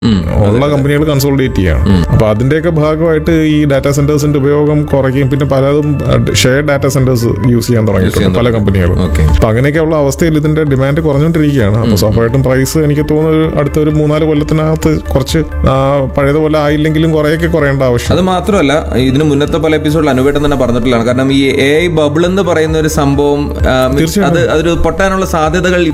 ഉള്ള കമ്പനികൾ കൺസോളിഡേറ്റ് ചെയ്യാണ്. അപ്പൊ അതിന്റെയൊക്കെ ഭാഗമായിട്ട് ഈ ഡാറ്റാ സെന്റേഴ്സിന്റെ ഉപയോഗം കുറയ്ക്കും. പിന്നെ പലതും ഷെയർ ഡാറ്റാ സെന്റേഴ്സ് യൂസ് ചെയ്യാൻ തുടങ്ങിയിട്ടുണ്ട് പല കമ്പനികളും. അപ്പൊ അങ്ങനെയൊക്കെയുള്ള അവസ്ഥയിൽ ഇതിന്റെ ഡിമാൻഡ് കുറഞ്ഞുകൊണ്ടിരിക്കുകയാണ്. അപ്പൊ സ്വാഭാവികമായിട്ടും പ്രൈസ് എനിക്ക് തോന്നുന്നു അടുത്തൊരു 3-4 കൊല്ലത്തിനകത്ത് കുറച്ച് പഴയതുപോലെ ആയില്ലെങ്കിലും കുറേയൊക്കെ കുറയേണ്ട ആവശ്യം. അത് മാത്രമല്ല, ഇതിന് മുന്നത്തെ പല എപ്പിസോഡിൽ അനുവേട്ടം തന്നെ പറഞ്ഞിട്ടുള്ളതാണ്. കാരണം ഈ AI ബബിൾ എന്ന് പറയുന്ന ഒരു സംഭവം അതൊരു പൊട്ടാനുള്ള സാധ്യതകൾ